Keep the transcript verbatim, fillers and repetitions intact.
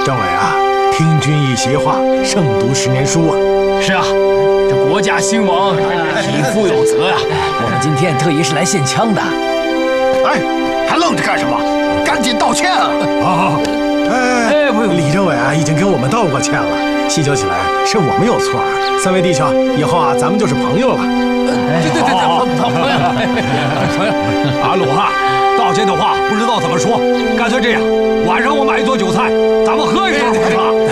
政委啊，听君一席话，胜读十年书啊！ 是啊，这国家兴亡，匹夫有责呀。 我们今天特意是来献枪的。 哎，还愣着干什么？赶紧道歉啊！ 啊！哎，不用，李政委啊，已经给我们道过歉了。细究起来，是我们有错。三位弟兄，以后啊，咱们就是朋友了。 对对对，朋朋友。 阿鲁哈，道歉的话不知道怎么说，干脆这样，晚上我买一桌酒菜，咱们喝一桌吧。